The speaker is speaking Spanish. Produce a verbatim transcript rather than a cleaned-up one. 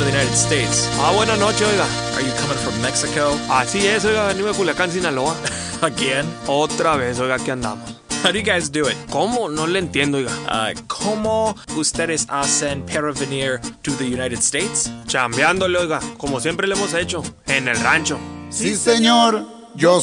to the United States. Ah, buenas noches, oiga. Are you coming from Mexico? Así es, oiga, venimos de Culiacán, Sinaloa. Again? Otra vez, oiga, aquí andamos. How do you guys do it? ¿Cómo? No le entiendo, oiga. Uh, ¿Cómo ustedes hacen para venir to the United States? Chambeándole, oiga, como siempre le hemos hecho, en el rancho. Sí, señor, yo